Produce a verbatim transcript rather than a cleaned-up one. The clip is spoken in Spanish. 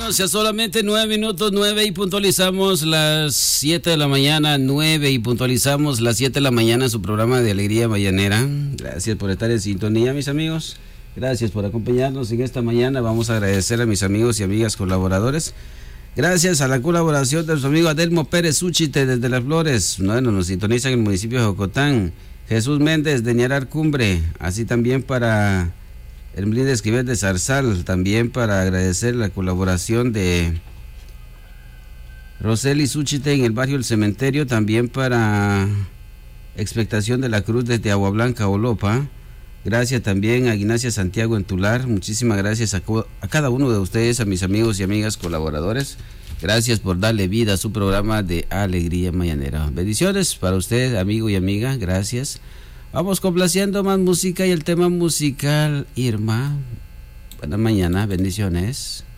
amigos, ya solamente nueve minutos, nueve y puntualizamos las siete de la mañana, nueve y puntualizamos las siete de la mañana en su programa de Alegría Mañanera. Gracias por estar en sintonía, mis amigos. Gracias por acompañarnos en esta mañana. Vamos a agradecer a mis amigos y amigas colaboradores. Gracias a la colaboración de nuestro amigo Adelmo Pérez Úchite desde Las Flores. Bueno, nos sintonizan en el municipio de Jocotán. Jesús Méndez de Ñarar Cumbre. Así también para Hermelín de Esquivel de Zarzal. También para agradecer la colaboración de Roseli Súchite en el barrio El Cementerio. También para Expectación de la Cruz desde Agua Blanca, Olopa. Gracias también a Ignacia Santiago en Tular. Muchísimas gracias a, a cada uno de ustedes, a mis amigos y amigas colaboradores. Gracias por darle vida a su programa de Alegría Mañanera. Bendiciones para usted, amigo y amiga. Gracias. Vamos complaciendo más música y el tema musical, Irma. Buena mañana, bendiciones.